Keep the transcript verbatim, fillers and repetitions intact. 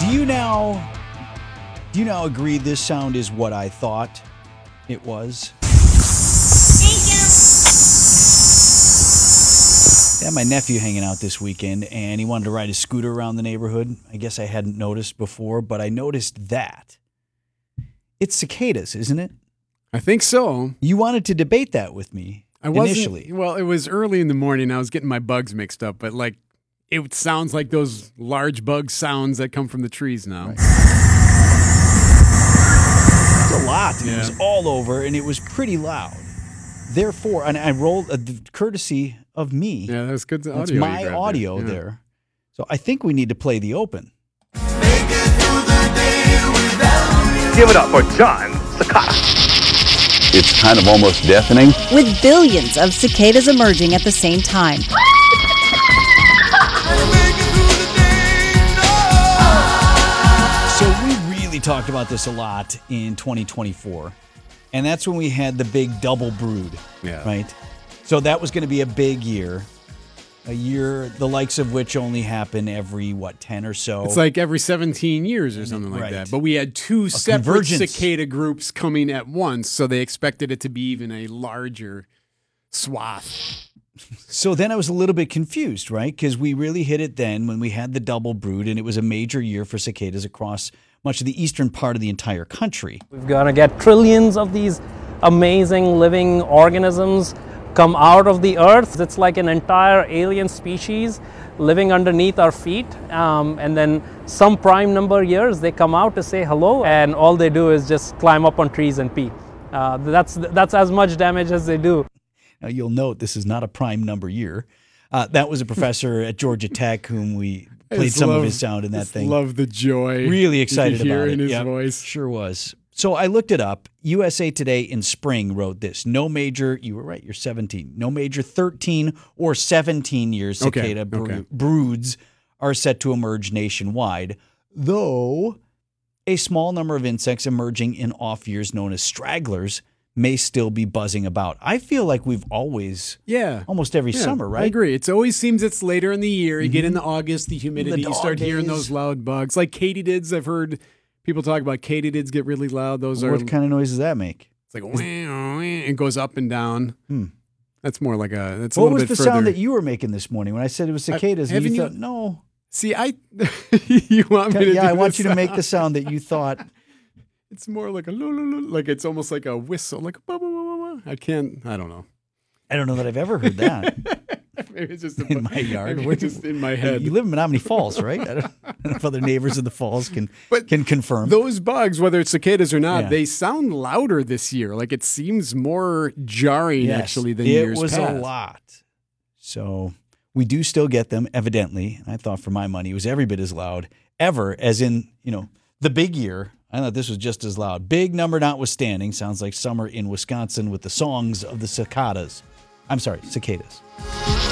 Do you now do you now agree this sound is what I thought it was? Thank I had my nephew hanging out this weekend, and he wanted to ride a scooter around the neighborhood. I guess I hadn't noticed before, but I noticed that. It's cicadas, isn't it? I think so. You wanted to debate that with me I wasn't, initially. Well, it was early in the morning. I was getting my bugs mixed up, but like it sounds like those large bug sounds that come from the trees now. Right. It's a lot. And Yeah. It was all over, and it was pretty loud. Therefore, and I rolled a courtesy of me. Yeah, that's good audio. That's you my grabbed audio there. Yeah. there. So I think we need to play the open. Give it up for John Cicada. It's kind of almost deafening. With billions of cicadas emerging at the same time. So we really talked about this a lot in twenty twenty-four. And that's when we had the big double brood, Yeah. right? So that was going to be a big year. A year, the likes of which only happen every, what, ten or so. It's like every seventeen years or something like Right. that. But we had two separate convergence. cicada groups coming at once, so they expected it to be even a larger swath. So then I was a little bit confused, right? Because we really hit it then when we had the double brood, and it was a major year for cicadas across much of the eastern part of the entire country. We're going to get trillions of these amazing living organisms come out of the earth. It's like an entire alien species living underneath our feet. Um, and then some prime number of years, they come out to say hello, and all they do is just climb up on trees and pee. Uh, that's, that's as much damage as they do. Now, you'll note this is not a prime number year. Uh, that was a professor at Georgia Tech whom we I played just some love- of his sound in that just thing. Love the joy. Really you excited could hear about in it. his Yep, voice. Sure was. So I looked it up. U S A Today in spring wrote this. No major, you were right, you're seventeen. No major thirteen or seventeen year cicada Okay, bro- okay. broods are set to emerge nationwide, though a small number of insects emerging in off years known as stragglers may still be buzzing about. I feel like we've always, Yeah. almost every Yeah, summer, right? I agree. It always seems it's later in the year. You get into August, the humidity, The you start dog hearing days. those loud bugs. Like katydids, I've heard people talk about katydids get really loud. Those are, What kind of noise does that make? it's like, wah, wah, it goes up and down. Hmm. That's more like a, that's a What little was bit the further. sound that you were making this morning when I said it was cicadas? and haven't you you- thought, no. See, I, you want me to Yeah, do I want this you to make sound? the sound that you thought. It's more like a, lo, lo, lo, like it's almost like a whistle, like a ba, ba, ba, ba, ba. I can't, I don't know. I don't know that I've ever heard that Maybe it's just a, in my yard. maybe Where it's just in my head. You live in Menominee Falls, right? I don't, I don't know if other neighbors in the falls can But can confirm. Those bugs, whether it's cicadas or not, Yeah. they sound louder this year. Like it seems more jarring Yes, actually than it years was past. a lot. So we do still get them, evidently. And I thought, for my money, it was every bit as loud ever as in, you know, the big year. I thought this was just as loud. Big number notwithstanding, sounds like summer in Wisconsin with the songs of the cicadas. I'm sorry, cicadas.